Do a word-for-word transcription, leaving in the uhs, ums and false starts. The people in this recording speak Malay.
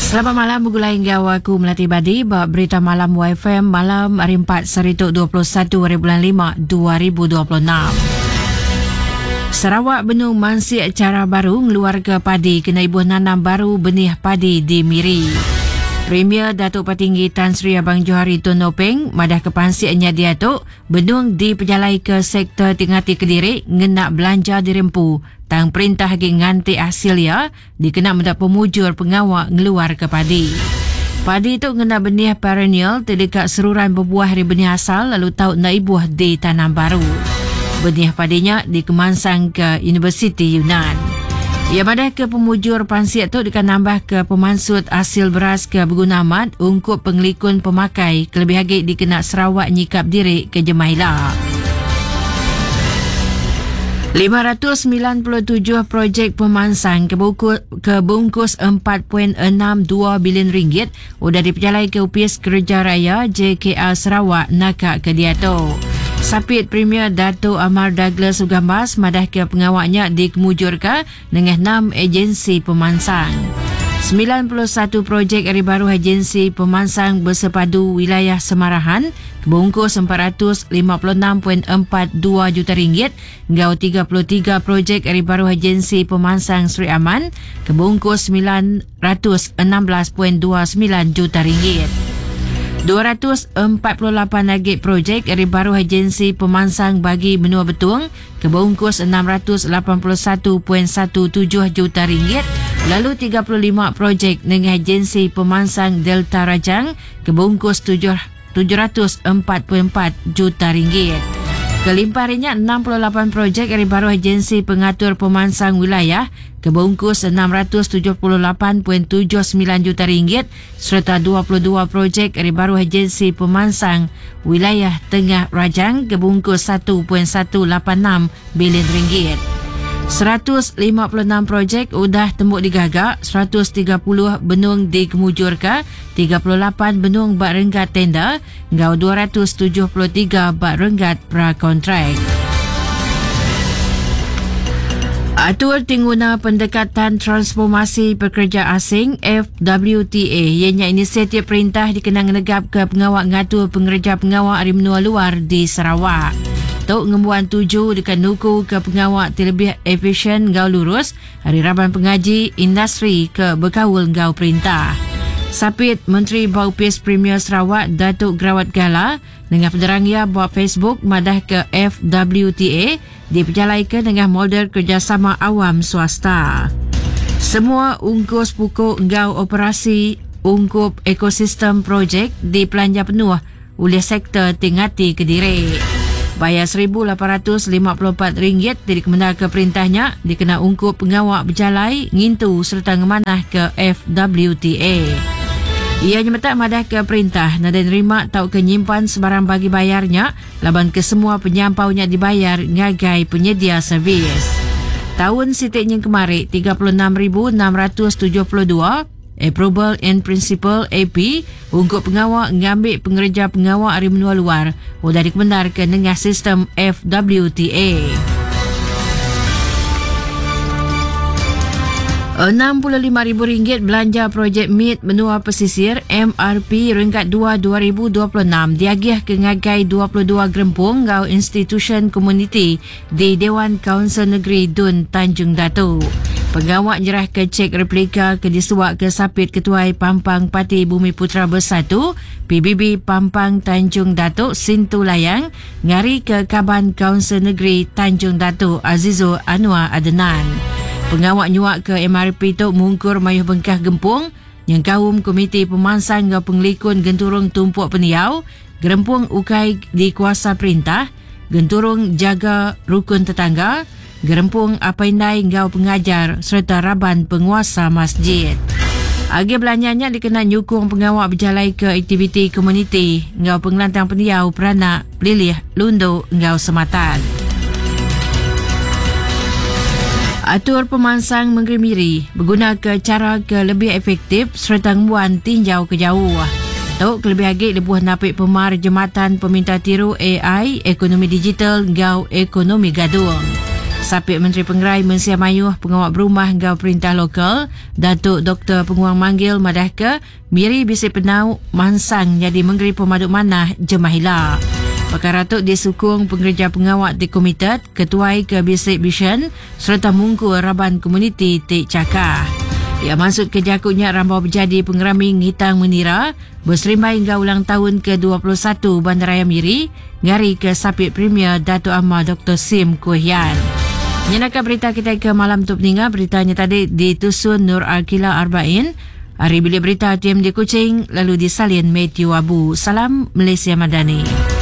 Selamat malam, bergulai hingga aku Melati Badi. Berita malam Y F M malam hari empat Serituk dua puluh satu hari bulan lima dua ribu dua puluh enam. Sarawak Benung Mansik cara baru ngeluarga padi kena ibu nanam baru benih padi di Miri. Premier Datuk Petinggi Tan Sri Abang Johari Tun Nopeng madah kepansiannya diatuk Benung diperjalai ke sektor Tingati Kediri ngenak belanja dirempu tang perintah hagi nganti hasil ya dikena mendak pemujur pengawak ngeluar ke padi. Padi itu ngena benih perennial terdekat seruran berbuah dari benih asal lalu tahu nak ibuah di tanam baru. Benih padinya dikemansang ke Universiti Yunan. Ia madah ke pemujur pansiat tu dekat nambah ke pemansut hasil beras ke berguna amat ungkup pengelikun pemakai kelebih hagi dikena Sarawak nyikap diri ke Jemaila. lima ratus sembilan puluh tujuh projek pemansang kebungkus empat perpuluhan enam dua bilion ringgit sudah diperjalai ke Upis Kerja Raya J K L Sarawak nakak ke Diato. Sapit Premier Dato' Amar Douglas Ugambas madah ke pengawaknya dikemujurkan dengan enam agensi pemansang. sembilan puluh satu projek hari baru agensi pemansang bersepadu wilayah Semarahan kebungkus empat ratus lima puluh enam perpuluhan empat dua juta ringgit, ngau tiga puluh tiga projek hari baru agensi pemansang Sri Aman kebungkus sembilan ratus enam belas perpuluhan dua sembilan juta ringgit. dua ratus empat puluh lapan lagi projek hari baru agensi pemansang bagi benua betung kebungkus enam ratus lapan puluh satu perpuluhan tujuh belas juta ringgit. Lalu tiga puluh lima projek dengan agensi pemansang Delta Rajang kebungkus tujuh ratus empat puluh empat juta ringgit. Kelimpahnya enam puluh lapan projek hari baru agensi pengatur pemansang wilayah kebungkus enam ratus tujuh puluh lapan perpuluhan tujuh sembilan juta ringgit serta dua puluh dua projek hari baru agensi pemansang wilayah Tengah Rajang kebungkus satu perpuluhan satu lapan enam bilion ringgit. seratus lima puluh enam projek sudah tembuk digagak, seratus tiga puluh benung dikemujurkan, tiga puluh lapan benung bak renggat tender, ngau dua ratus tujuh puluh tiga bak renggat prakontrak. Atur tingguna pendekatan transformasi pekerja asing F W T A ianya inisiatif perintah dikenang negap ke pengawak ngatur pengerja pengawak dari menua luar di Sarawak. Tok ngembuan tuju dekat nuku ke pengawak terlebih efisien ngau lurus hari Raban Pengaji Industri ke berkawul ngau perintah. Sapit Menteri Baupis Premier Sarawak Datuk Grawat Gala dengan pederangnya buat Facebook madah ke F W T A diperjalaikan dengan model kerjasama awam swasta. Semua ungkus pukul ngau operasi ungkup ekosistem projek dipelanja penuh oleh sektor Tingati Kediri. Bayar seribu lapan ratus lima puluh empat ringgit dikemendah ke perintahnya dikena ungkup pengawak berjalai ngintu serta ngemanah ke F W T A. Ia nyemetak madah ke perintah nada nerima tau ke nyimpan sebarang bagi bayarnya laban ke semua penyampaunya dibayar ngagai penyedia servis. Tahun sitiknya kemari tiga puluh enam ribu enam ratus tujuh puluh dua Approval in Principle A P ungkup pengawak ngambil pengerja pengawak dari menua luar sudah dikebenarkan dengan sistem F W T A. enam puluh lima ribu ringgit belanja projek M I T Menua Pesisir M R P ringkat dua dua ribu dua puluh enam diagih ke ngagai dua puluh dua gerempung ngau institution komuniti di Dewan Kaunsil Negeri Dun Tanjung Datuk. Pengawak nyerah ke cek replika ke disuak ke Sapit Ketuai Pampang Parti Bumi Putra Bersatu P B B Pampang Tanjung Datuk Sintu Layang ngari ke Kaban Kaunsil Negeri Tanjung Datuk Azizul Anwar Adnan. Pengawak nyuak ke M R P tu mungkur mayuh bengkah gempung yang kaum komiti pemansang ngau penglikun genturung tumpuk peniau gerempung ukai di kuasa perintah genturung jaga rukun tetangga gerempung apaindai ngau pengajar serta raban penguasa masjid. Agi belanjanya dikena nyukung pengawak berjalai ke aktiviti komuniti ngau pengelantang peniau peranak pelilih lundu ngau sematan. Atur pemansang menggemiri berguna ke cara ke lebih efektif serta ngembuan tinjau ke jauh. Tok kelebih lagi lebuh napik pemar jematan peminta tiru A I ekonomi digital ngau ekonomi gaduh. Sapit Menteri Pengerai Mensia Mayuh Pengawal Berumah Gau Perintah Lokal Datuk Doktor Penguang Manggil Madahka Miri Bisik Penau Mansang jadi Menggeri Pemaduk Manah Jemahila. Pakar Ratuk disukung pengerja pengawat di Komited Ketuai ke Bisik Bishan serta mungku Raban Komuniti Tik Cakar. Ia maksud ke jakutnya rambau berjadi pengeraming hitang menira berserimbai hingga ulang tahun ke dua puluh satu Bandaraya Miri ngari ke Sapit Premier Datuk Ahmad Doktor Sim Kuhian. Nyenaka berita kita ke malam tu peninga. Beritanya tadi ditusun Nur Arkila Arba'in. Hari bilik berita T M D Kuching lalu disalin Matthew Abu. Salam Malaysia Madani.